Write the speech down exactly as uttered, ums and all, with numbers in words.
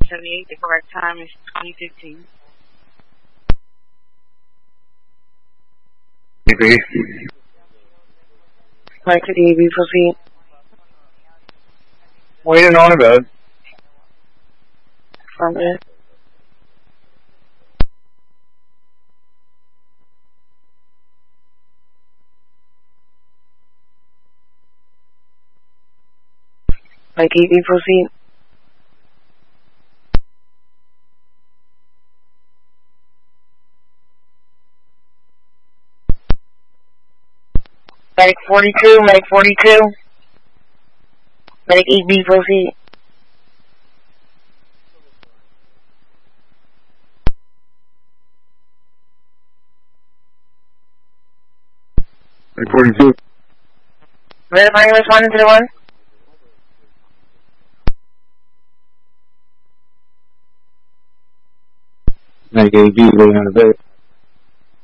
seventy-eight. The correct time is twenty fifteen. Agree. Mike, could you be proceed? Waiting on about. Affirmative. Mike, could you proceed? Medic forty-two, Medic forty-two. Medic E B, proceed. Medic forty-two. Verifying responding to the one. Medic A B, waiting on the bed.